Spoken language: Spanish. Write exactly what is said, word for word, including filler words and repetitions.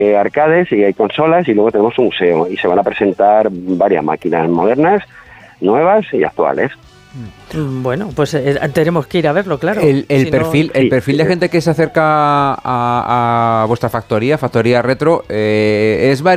eh, arcades y hay consolas y luego tenemos un museo y se van a presentar varias máquinas modernas, nuevas y actuales. Bueno, pues eh, tenemos que ir a verlo, claro. El, el si perfil, no... el Sí, perfil de sí. gente que se acerca a, a vuestra factoría, Factoría Retro, eh, ¿es